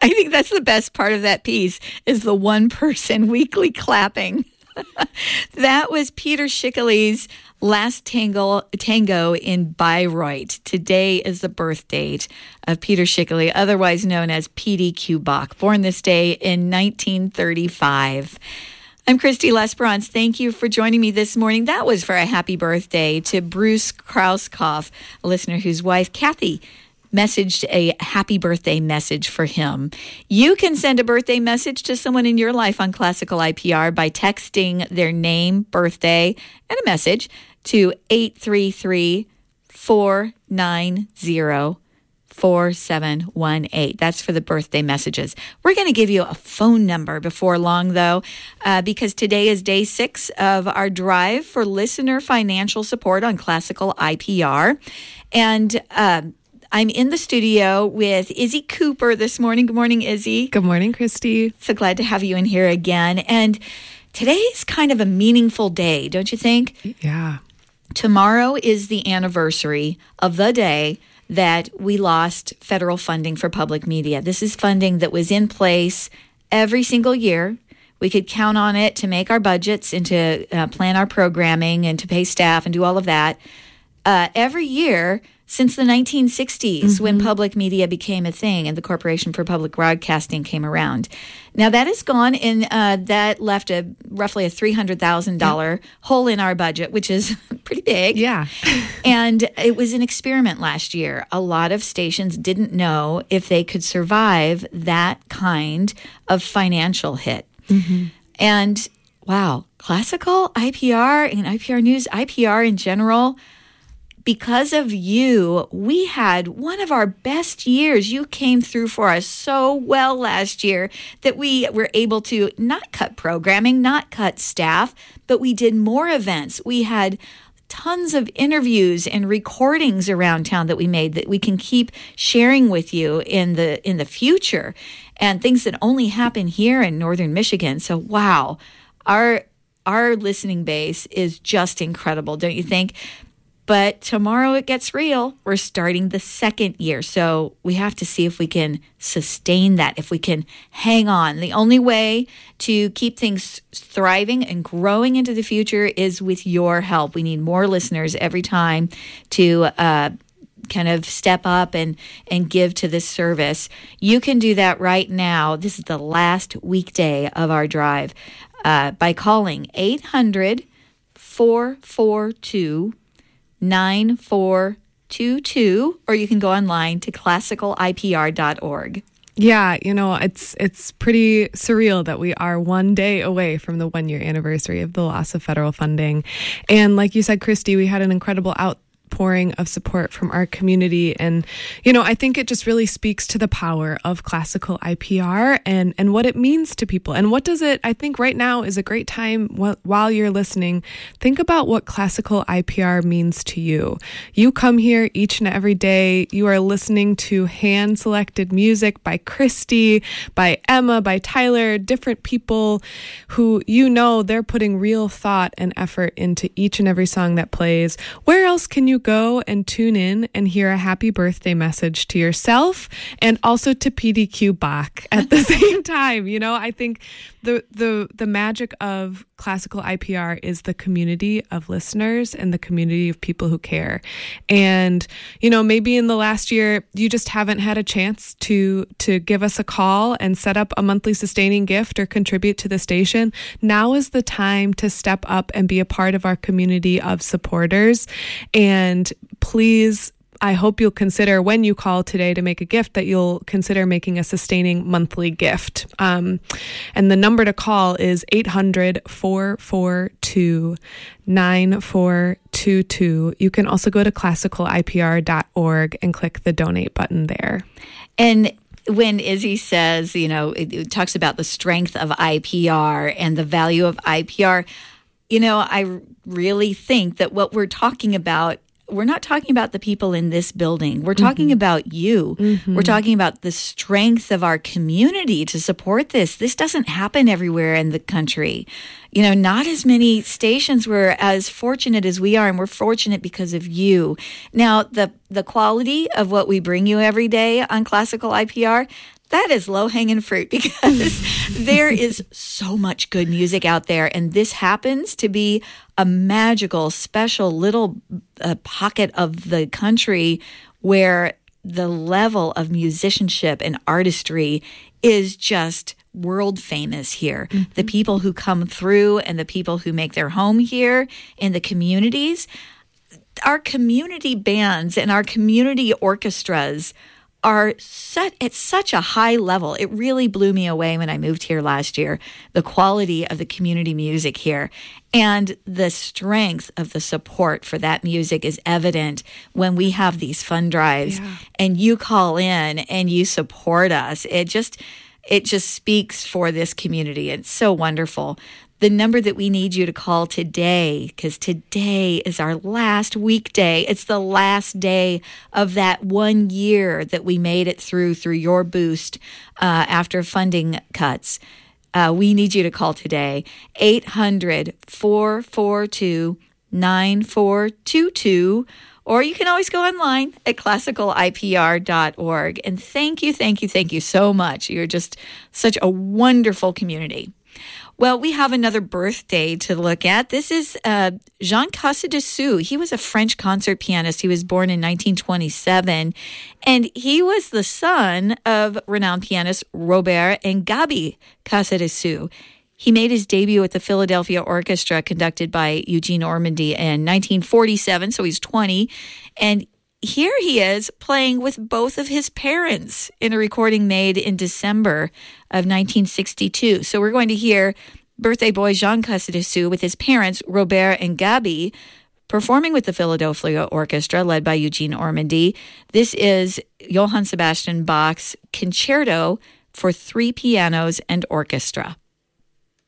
I think that's the best part of that piece is the one person weekly clapping. That was Peter Schickele's Last Tango in Bayreuth. Today is the birth date of Peter Schickele, otherwise known as P.D.Q. Bach, born this day in 1935. I'm Christy Lesperance. Thank you for joining me this morning. That was for a happy birthday to Bruce Krauskopf, a listener whose wife, Kathy, messaged a happy birthday message for him. You can send a birthday message to someone in your life on Classical IPR by texting their name, birthday, and a message to 833-490-4718. That's for the birthday messages. We're going to give you a phone number before long, though, because today is day 6 of our drive for listener financial support on Classical IPR. And I'm in the studio with Izzy Cooper this morning. Good morning, Izzy. Good morning, Christy. So glad to have you in here again. And today's kind of a meaningful day, don't you think? Yeah. Tomorrow is the anniversary of the day that we lost federal funding for public media. This is funding that was in place every single year. We could count on it to make our budgets and to plan our programming and to pay staff and do all of that. Every year since the 1960s, when public media became a thing and the Corporation for Public Broadcasting came around. Now, that is gone, and that left roughly a $300,000 hole in our budget, which is pretty big. Yeah. And it was an experiment last year. A lot of stations didn't know if they could survive that kind of financial hit. And, wow, Classical, IPR, and IPR News, IPR in general, because of you, we had one of our best years. You came through for us so well last year that we were able to not cut programming, not cut staff, but we did more events. We had tons of interviews and recordings around town that we made that we can keep sharing with you in the future, and things that only happen here in Northern Michigan. So, wow, our listening base is just incredible, don't you think? But tomorrow it gets real. We're starting the second year. So we have to see if we can sustain that, if we can hang on. The only way to keep things thriving and growing into the future is with your help. We need more listeners every time to kind of step up and give to this service. You can do that right now. This is the last weekday of our drive by calling 800-442-9422, or you can go online to classicalipr.org. Yeah, it's pretty surreal that we are one day away from the 1-year anniversary of the loss of federal funding. And like you said, Christy, we had an incredible outpouring of support from our community. And, I think it just really speaks to the power of Classical IPR and what it means to people. And what does it, I think right now is a great time while you're listening, think about what Classical IPR means to you. You come here each and every day. You are listening to hand-selected music by Christy, by Emma, by Tyler, different people who they're putting real thought and effort into each and every song that plays. Where else can you go and tune in and hear a happy birthday message to yourself and also to P.D.Q. Bach at the same time? I think the magic of Classical IPR is the community of listeners and the community of people who care. And, maybe in the last year, you just haven't had a chance to give us a call and set up a monthly sustaining gift or contribute to the station. Now is the time to step up and be a part of our community of supporters. And please, I hope you'll consider when you call today to make a gift that you'll consider making a sustaining monthly gift. And the number to call is 800-442-9422. You can also go to classicalipr.org and click the donate button there. And when Izzy says, it talks about the strength of IPR and the value of IPR, I really think that what we're talking about, we're not talking about the people in this building. We're talking about you. We're talking about the strength of our community to support this. This doesn't happen everywhere in the country. Not as many stations were as fortunate as we are, and we're fortunate because of you. Now, the quality of what we bring you every day on Classical IPR, that is low-hanging fruit because there is so much good music out there. And this happens to be a magical, special little pocket of the country where the level of musicianship and artistry is just world famous here. Mm-hmm. The people who come through and the people who make their home here in the communities, our community bands and our community orchestras are set at such a high level. It really blew me away when I moved here last year, the quality of the community music here. And the strength of the support for that music is evident when we have these fund drives and you call in and you support us. It just speaks for this community. It's so wonderful. The number that we need you to call today, because today is our last weekday. It's the last day of that 1 year that we made it through your boost after funding cuts. We need you to call today, 800-442-9422, or you can always go online at classicalipr.org. And thank you so much. You're just such a wonderful community. Well, we have another birthday to look at. This is Jean Casadessus. He was a French concert pianist. He was born in 1927, and he was the son of renowned pianists Robert and Gaby Casadessus. He made his debut at the Philadelphia Orchestra, conducted by Eugene Ormandy, in 1947, so he's 20, and here he is playing with both of his parents in a recording made in December of 1962. So we're going to hear birthday boy Jean Casadessus with his parents, Robert and Gaby, performing with the Philadelphia Orchestra, led by Eugene Ormandy. This is Johann Sebastian Bach's Concerto for 3 pianos and orchestra.